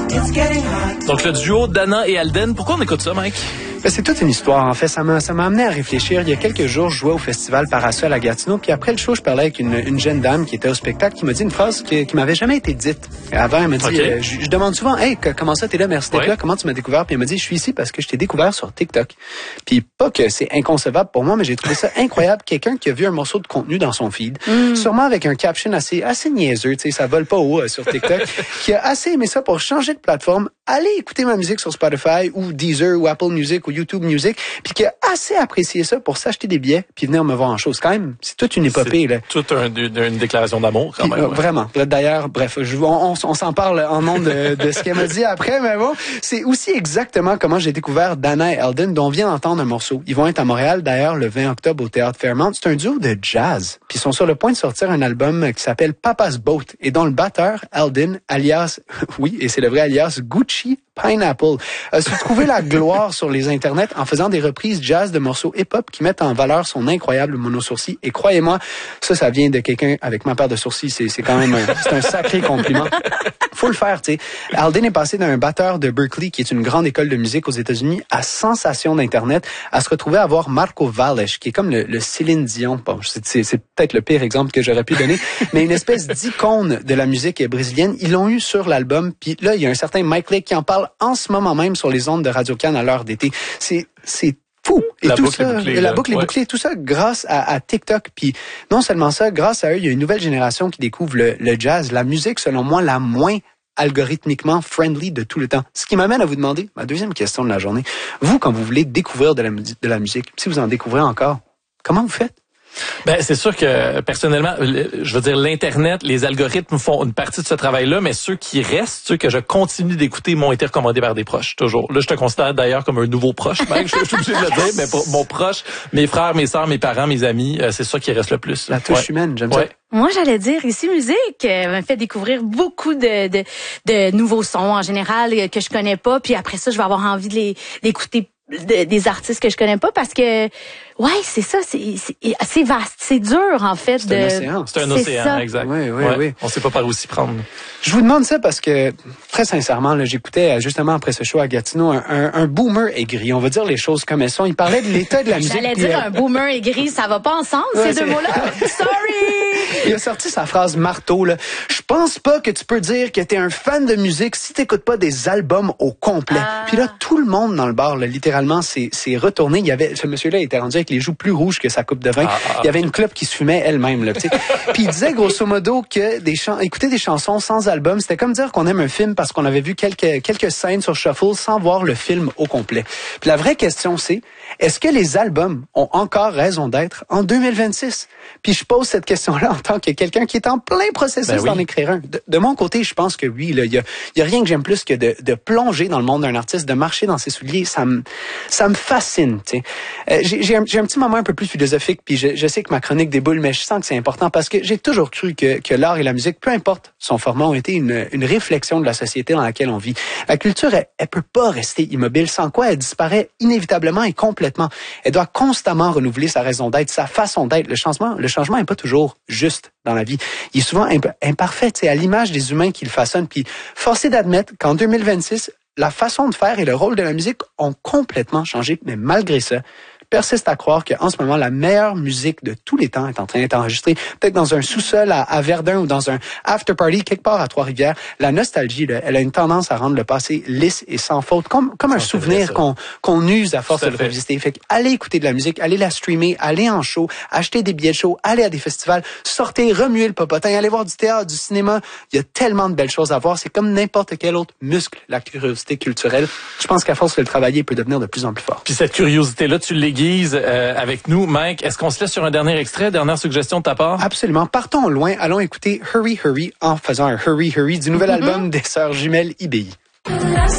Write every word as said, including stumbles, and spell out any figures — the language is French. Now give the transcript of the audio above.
Donc le duo Dana et Alden, pourquoi on écoute ça, Mike? Ben, c'est toute une histoire, en fait. Ça m'a, ça m'a amené à réfléchir. Il y a quelques jours, je jouais au festival Parasol à Gatineau, puis après le show, je parlais avec une, une jeune dame qui était au spectacle, qui m'a dit une phrase qui, qui m'avait jamais été dite. Avant, elle m'a dit, okay. euh, je, je demande souvent, hey, comment ça, t'es là, merci d'être ouais. là, comment tu m'as découvert? Puis elle m'a dit, je suis ici parce que je t'ai découvert sur TikTok. Puis pas que c'est inconcevable pour moi, mais j'ai trouvé ça incroyable. Quelqu'un qui a vu un morceau de contenu dans son feed, mm. sûrement avec un caption assez, assez niaiseux, tu sais, ça vole pas haut euh, sur TikTok, qui a assez aimé ça pour changer de plateforme, aller écouter ma musique sur Spotify ou Deezer ou Apple Music ou YouTube Music, puis qui a assez apprécié ça pour s'acheter des billets puis venir me voir en chose. Quand même, c'est toute une épopée. C'est là. toute un, une déclaration d'amour, quand puis, même. Euh, ouais. Vraiment. D'ailleurs, bref, je, on, on, on s'en parle en nom de, de ce qu'elle m'a dit après, mais bon, c'est aussi exactement comment j'ai découvert Dana et Alden, dont on vient d'entendre un morceau. Ils vont être à Montréal, d'ailleurs, le vingt octobre au Théâtre Fairmount. C'est un duo de jazz. Puis ils sont sur le point de sortir un album qui s'appelle Papa's Boat, et dont le batteur, Alden, alias, oui, et c'est le vrai alias, Gucci Pineapple, a su trouver la gloire sur les internets en faisant des reprises jazz de morceaux hip-hop qui mettent en valeur son incroyable monosourcil. Et croyez-moi, ça, ça vient de quelqu'un avec ma paire de sourcils. C'est, c'est quand même un, c'est un sacré compliment. Faut le faire, tu sais. Alden est passé d'un batteur de Berkeley, qui est une grande école de musique aux États-Unis, à sensation d'Internet, à se retrouver à voir Marco Valles, qui est comme le, le Céline Dion. Bon, c'est, c'est, c'est peut-être le pire exemple que j'aurais pu donner, mais une espèce d'icône de la musique brésilienne. Ils l'ont eu sur l'album, puis là, il y a un certain Mike Lake qui en parle en ce moment même sur les ondes de Radio-Can à l'heure d'été. C'est, c'est fou. Et la tout boucle ça, est bouclée, la là. boucle est ouais. bouclée. Tout ça grâce à, à TikTok. Puis non seulement ça, grâce à eux, il y a une nouvelle génération qui découvre le, le jazz, la musique, selon moi, la moins algorithmiquement friendly de tout le temps. Ce qui m'amène à vous demander, ma deuxième question de la journée, vous, quand vous voulez découvrir de la, de la musique, si vous en découvrez encore, comment vous faites? Ben, c'est sûr que, personnellement, je veux dire, l'Internet, les algorithmes font une partie de ce travail-là, mais ceux qui restent, ceux que je continue d'écouter, m'ont été recommandés par des proches, toujours. Là, je te considère d'ailleurs comme un nouveau proche, Mike, je suis obligé de le dire, mais pour mon proche, mes frères, mes sœurs, mes parents, mes amis, c'est ça qui reste le plus. La touche ouais. humaine, j'aime ouais. ça. Moi, j'allais dire, ici Musique euh, m'a fait découvrir beaucoup de, de, de nouveaux sons en général euh, que je connais pas, puis après ça, je vais avoir envie de les d'écouter de, des artistes que je connais pas parce que ouais, c'est ça, c'est c'est, c'est vaste, c'est dur en fait. C'est de, un océan. C'est un océan, ça. exact. Oui, oui, ouais. oui. On sait pas par où s'y prendre. Je vous demande ça parce que, très sincèrement, là, j'écoutais justement après ce show à Gatineau un, un, un boomer aigri. On va dire les choses comme elles sont. Il parlait de l'état de la musique. J'allais dire euh... un boomer aigri, ça va pas ensemble, ouais, ces deux mots-là. Sorry! Il a sorti sa phrase marteau, là. Je pense pas que tu peux dire que t'es un fan de musique si t'écoutes pas des albums au complet. Ah. Puis là, tout le monde dans le bar, là, littéralement, s'est, s'est retourné. Il y avait, ce monsieur-là était rendu avec les joues plus rouges que sa coupe de vin. Ah, ah, il y avait une clope qui se fumait elle-même, là, tu sais. Puis il disait, grosso modo, que des chants, écouter des chansons sans album, c'était comme dire qu'on aime un film parce qu'on avait vu quelques, quelques scènes sur Shuffle sans voir le film au complet. Puis la vraie question, c'est, est-ce que les albums ont encore raison d'être en deux mille vingt-six? Puis je pose cette question-là en tant que quelqu'un qui est en plein processus ben oui. d'en écrire un. De, de mon côté, je pense que oui. Il y a, y a rien que j'aime plus que de, de plonger dans le monde d'un artiste, de marcher dans ses souliers. Ça me, ça me fascine. Tu sais. Euh, j'ai, j'ai, un, j'ai un petit moment un peu plus philosophique, puis je, je sais que ma chronique déboule, mais je sens que c'est important parce que j'ai toujours cru que, que l'art et la musique, peu importe son format, ont été une, une réflexion de la société dans laquelle on vit. La culture, elle, elle peut pas rester immobile, sans quoi elle disparaît inévitablement et complètement. Elle doit constamment renouveler sa raison d'être, sa façon d'être. Le changement, le changement n'est pas toujours juste dans la vie. Il est souvent imp- imparfait, c'est à l'image des humains qui le façonnent. Puis, forcé d'admettre qu'en deux mille vingt-six, la façon de faire et le rôle de la musique ont complètement changé. Mais malgré ça, persiste à croire qu'en ce moment, la meilleure musique de tous les temps est en train d'être enregistrée, peut-être dans un sous-sol à, à Verdun ou dans un after-party quelque part à Trois-Rivières. La nostalgie, là, elle a une tendance à rendre le passé lisse et sans faute, comme, comme un souvenir qu'on, qu'on use à force de le revisiter. Fait allez écouter de la musique, allez la streamer, allez en show, achetez des billets de show, allez à des festivals, sortez, remuez le popotin, allez voir du théâtre, du cinéma. Il y a tellement de belles choses à voir. C'est comme n'importe quel autre muscle, la curiosité culturelle. Je pense qu'à force de le travailler, il peut devenir de plus en plus fort. Puis cette curiosité-là, tu l'aiguises Euh, avec nous, Mike. Est-ce qu'on se laisse sur un dernier extrait, dernière suggestion de ta part? Absolument. Partons loin. Allons écouter Hurry Hurry en faisant un Hurry Hurry du nouvel mm-hmm. album des sœurs jumelles I B I.